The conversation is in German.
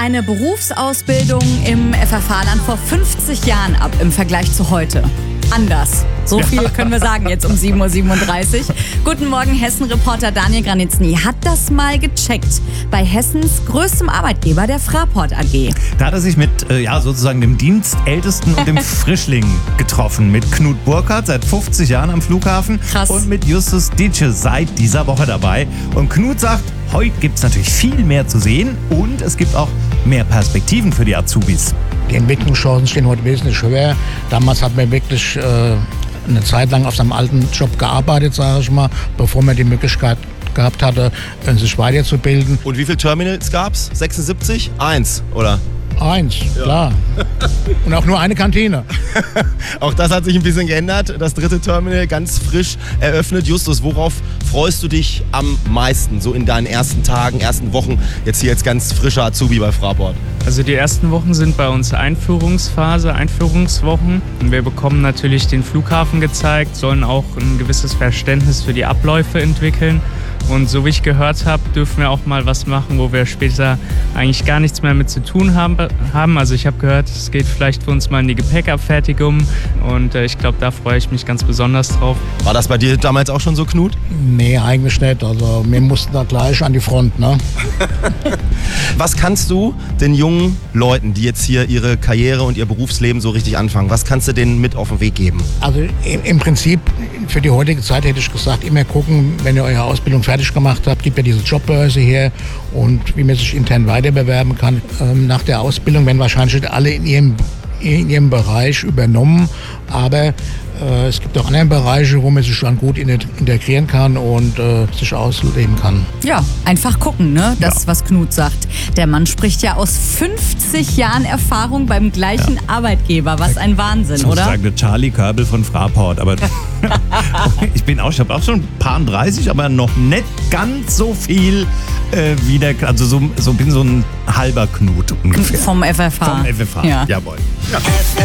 eine Berufsausbildung im FFH-Land vor 50 Jahren ab im Vergleich zu heute? Anders. So viel können wir sagen jetzt um 7.37 Uhr. Guten Morgen, Hessen-Reporter Daniel Granitzny hat das mal gecheckt. Bei Hessens größtem Arbeitgeber, der Fraport AG. Da hat er sich mit sozusagen dem Dienstältesten und dem Frischling getroffen. Mit Knut Burkhardt seit 50 Jahren am Flughafen. Krass. Und mit Justus Dietsche seit dieser Woche dabei. Und Knut sagt, heute gibt es natürlich viel mehr zu sehen und es gibt auch mehr Perspektiven für die Azubis. Die Entwicklungschancen stehen heute wesentlich höher. Damals hat man wirklich eine Zeit lang auf seinem alten Job gearbeitet, sage ich mal, bevor man die Möglichkeit gehabt hatte, sich weiterzubilden. Und wie viele Terminals gab's? 76? 1, oder? 1, klar. Und auch nur eine Kantine. Auch das hat sich ein bisschen geändert. Das 3. Terminal ganz frisch eröffnet. Justus, worauf freust du dich am meisten, so in deinen ersten Tagen, ersten Wochen, jetzt hier als ganz frischer Azubi bei Fraport? Also die ersten Wochen sind bei uns Einführungsphase, Einführungswochen. Wir bekommen natürlich den Flughafen gezeigt, sollen auch ein gewisses Verständnis für die Abläufe entwickeln. Und so wie ich gehört habe, dürfen wir auch mal was machen, wo wir später eigentlich gar nichts mehr mit zu tun haben. Also ich habe gehört, es geht vielleicht für uns mal in die Gepäckabfertigung und ich glaube, da freue ich mich ganz besonders drauf. War das bei dir damals auch schon so, Knut? Nee, eigentlich nicht. Also wir mussten da gleich an die Front, ne? Was kannst du den jungen Leuten, die jetzt hier ihre Karriere und ihr Berufsleben so richtig anfangen, was kannst du denen mit auf den Weg geben? Also im Prinzip für die heutige Zeit hätte ich gesagt, immer gucken, wenn ihr eure Ausbildung fertig gemacht habt, gibt ja diese Jobbörse hier und wie man sich intern weiter bewerben kann. Nach der Ausbildung werden wahrscheinlich alle in ihrem Bereich übernommen, aber es gibt auch andere Bereiche, wo man sich dann gut integrieren kann und sich ausleben kann. Ja, einfach gucken, ne? Das, was Knut sagt. Der Mann spricht ja aus 50 Jahren Erfahrung beim gleichen Arbeitgeber. Was ein Wahnsinn, oder? Sozusagen der Charlie Körbel von Fraport. Aber ich habe auch schon ein paar 30, aber noch nicht ganz so viel also bin so ein halber Knut ungefähr. Vom FFH. Vom FFH, Ja. jawohl. Ja.